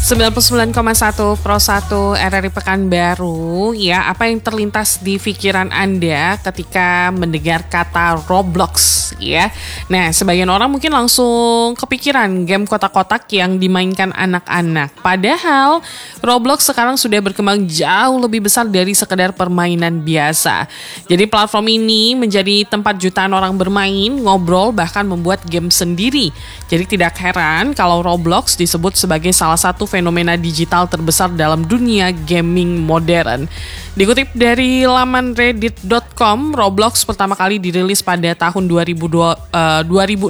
99,1 Pro 1 RRI Pekanbaru. Ya, apa yang terlintas di pikiran Anda ketika mendengar kata Roblox ya? Nah, sebagian orang mungkin langsung kepikiran game kotak-kotak yang dimainkan anak-anak. Padahal Roblox sekarang sudah berkembang jauh lebih besar dari sekedar permainan biasa. Jadi platform ini menjadi tempat jutaan orang bermain, ngobrol, bahkan membuat game sendiri. Jadi tidak heran kalau Roblox disebut sebagai salah satu fenomena digital terbesar dalam dunia gaming modern. Dikutip dari laman reddit.com, Roblox pertama kali dirilis pada tahun 2006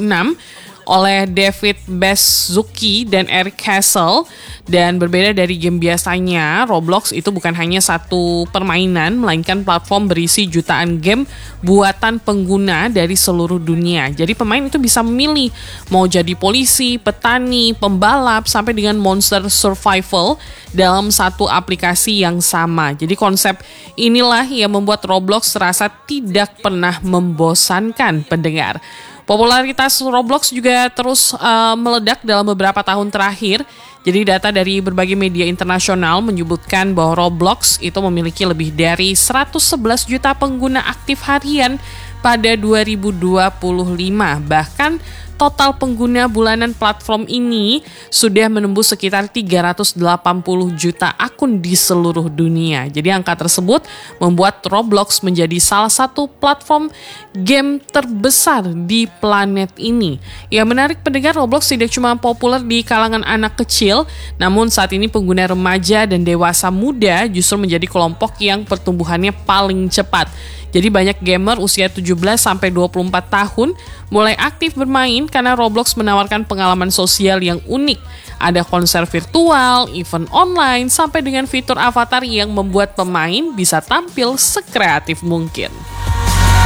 oleh David Baszucki dan Eric Hassel. Dan berbeda dari game biasanya, Roblox itu bukan hanya satu permainan, melainkan platform berisi jutaan game buatan pengguna dari seluruh dunia. Jadi pemain itu bisa memilih mau jadi polisi, petani, pembalap, sampai dengan monster survival dalam satu aplikasi yang sama. Jadi konsep inilah yang membuat Roblox terasa tidak pernah membosankan pendengar. Popularitas Roblox juga terus meledak dalam beberapa tahun terakhir. Jadi data dari berbagai media internasional menyebutkan bahwa Roblox itu memiliki lebih dari 111 juta pengguna aktif harian pada 2025. Bahkan total pengguna bulanan platform ini sudah menembus sekitar 380 juta akun di seluruh dunia. Jadi angka tersebut membuat Roblox menjadi salah satu platform game terbesar di planet ini. Ya, menarik pendengar, Roblox tidak cuma populer di kalangan anak kecil, namun saat ini pengguna remaja dan dewasa muda justru menjadi kelompok yang pertumbuhannya paling cepat. Jadi banyak gamer usia 17-24 tahun mulai aktif bermain karena Roblox menawarkan pengalaman sosial yang unik. Ada konser virtual, event online, sampai dengan fitur avatar yang membuat pemain bisa tampil sekreatif mungkin.